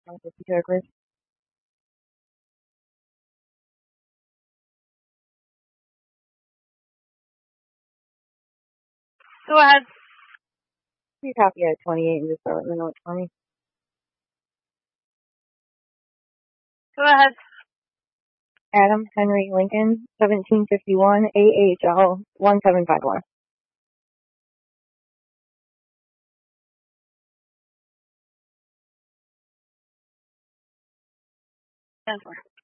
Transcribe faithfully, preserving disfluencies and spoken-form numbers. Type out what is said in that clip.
Chris. Go ahead. You copy at twenty-eight and just let me know it's twenty. Go ahead. Adam Henry Lincoln, seventeen fifty-one, A H L one seven five one. Answer.